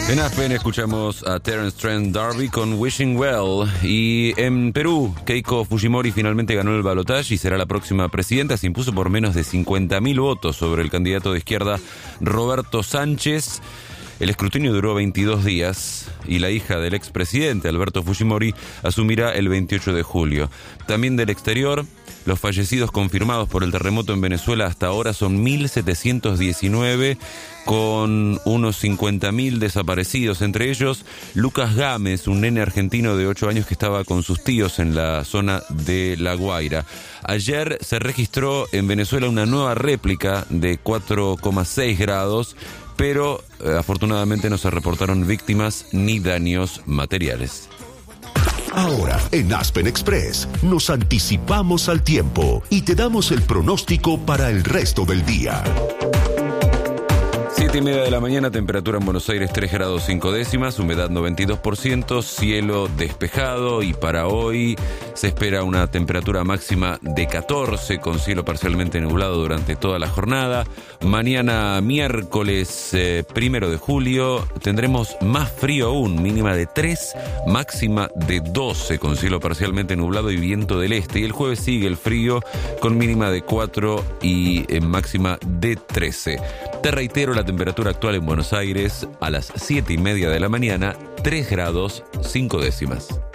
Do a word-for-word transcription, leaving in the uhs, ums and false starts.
En Aspen escuchamos a Terence Trent D'Arby con Wishing Well. Y en Perú, Keiko Fujimori finalmente ganó el balotaje y será la próxima presidenta. Se impuso por menos de cincuenta mil votos sobre el candidato de izquierda Roberto Sánchez. El escrutinio duró veintidós días y la hija del expresidente Alberto Fujimori asumirá el veintiocho de julio. También del exterior, los fallecidos confirmados por el terremoto en Venezuela hasta ahora son mil setecientos diecinueve, con unos cincuenta mil desaparecidos, entre ellos Lucas Gámez, un nene argentino de ocho años que estaba con sus tíos en la zona de La Guaira. Ayer se registró en Venezuela una nueva réplica de cuatro coma seis grados, pero eh, afortunadamente no se reportaron víctimas ni daños materiales. Ahora, en Aspen Express, nos anticipamos al tiempo y te damos el pronóstico para el resto del día. Siete y media de la mañana, temperatura en Buenos Aires tres grados cinco décimas, humedad noventa y dos por ciento, cielo despejado, y para hoy se espera una temperatura máxima de catorce con cielo parcialmente nublado durante toda la jornada. Mañana miércoles eh, primero de julio tendremos más frío aún, mínima de tres, máxima de doce con cielo parcialmente nublado y viento del este. Y el jueves sigue el frío con mínima de cuatro y eh, máxima de trece. Te reitero, la temperatura actual en Buenos Aires a las siete y media de la mañana, tres grados cinco décimas.